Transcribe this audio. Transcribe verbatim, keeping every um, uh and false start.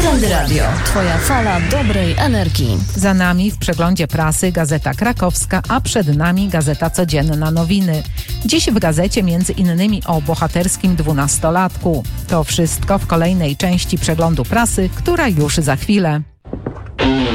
Weekend Radio. Twoja fala dobrej energii. Za nami w przeglądzie prasy Gazeta Krakowska, a przed nami Gazeta Codzienna Nowiny. Dziś w gazecie między innymi o bohaterskim dwunastolatku. To wszystko w kolejnej części przeglądu prasy, która już za chwilę.